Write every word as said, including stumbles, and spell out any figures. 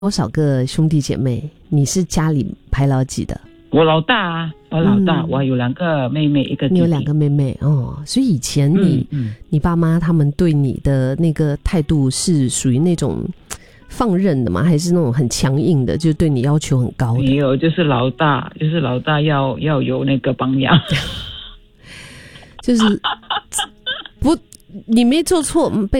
多少个兄弟姐妹？你是家里排老几的？ 我老大啊，我老大， 嗯、 我有两个妹妹，一个弟弟。 你有两个妹妹哦，所以以前你、 嗯嗯、 你爸妈他们对你的那个态度是属于那种放任的吗？还是那种很强硬的，就对你要求很高的？ 没有，就是老大，就是老大要要有那个榜样， 就是不，你没做错，被